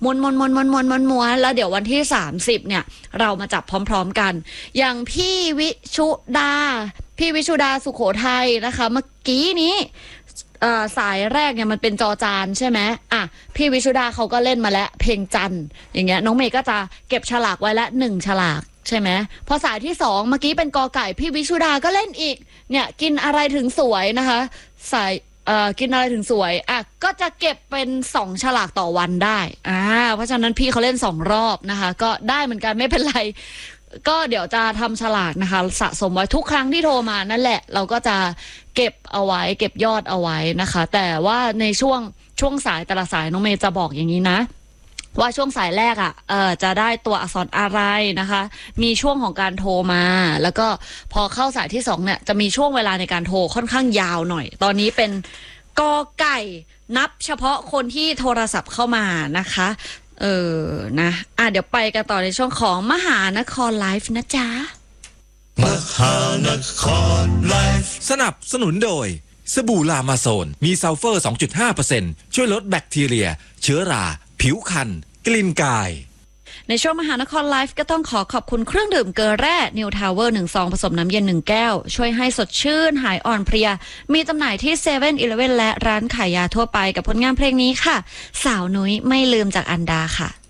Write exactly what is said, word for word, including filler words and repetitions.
ม้วนม้วนม้วนม้วนม้วนม้วนม้วนแล้วเดี๋ยววันที่สามสิบเนี่ยเรามาจับพร้อมๆกันอย่างพี่วิชุดาพี่วิชุดาสุโขทัยนะคะเมื่อกี้นี้สายแรกเนี่ยมันเป็นจอจานใช่ไหมอ่ะพี่วิชุดาเขาก็เล่นมาแล้วเพลงจันอย่างเงี้ยน้องเมย์ก็จะเก็บฉลากไว้ละหนึ่งฉลากใช่ไหมพอสายที่สองเมื่อกี้เป็นกอไก่พี่วิชุดาก็เล่นอีกเนี่ยกินอะไรถึงสวยนะคะสายเอ่อกินอะไรถึงสวยอ่ะก็จะเก็บเป็นสองฉลากต่อวันได้อ่าเพราะฉะนั้นพี่เขาเล่นสองรอบนะคะก็ได้เหมือนกันไม่เป็นไรก็เดี๋ยวจะทำฉลากนะคะสะสมไว้ทุกครั้งที่โทรมานั่นแหละเราก็จะเก็บเอาไว้เก็บยอดเอาไว้นะคะแต่ว่าในช่วงช่วงสายแต่ละสายน้องเมย์จะบอกอย่างนี้นะว่าช่วงสายแรกอ่ะเออจะได้ตัวอักษรอะไรนะคะมีช่วงของการโทรมาแล้วก็พอเข้าสายที่สองเนี่ยจะมีช่วงเวลาในการโทรค่อนข้างยาวหน่อยตอนนี้เป็นกอไก่นับเฉพาะคนที่โทรศัพท์เข้ามานะคะเออนะอ่ะเดี๋ยวไปกันต่อในช่วงของมหานครไลฟ์นะจ๊ะมหานครไลฟ์สนับสนุนโดยสบู่ลามาโซนมีซัลเฟอร์ สองจุดห้าเปอร์เซ็นต์ ช่วยลดแบคทีเรียเชื้อราผิวคันกลิ่นกายในช่วงมหานครไลฟ์ก็ต้องขอขอบคุณเครื่องดื่มเกลือแร่นิวทาวเวอร์หนึ่งซองผสมน้ำเย็นหนึ่งแก้วช่วยให้สดชื่นหายอ่อนเพลียมีจำหน่ายที่เซเว่นอีเลฟเว่นและร้านขายยาทั่วไปกับผลงานเพลงนี้ค่ะสาวนุ้ยไม่ลืมจากอันดาค่ะ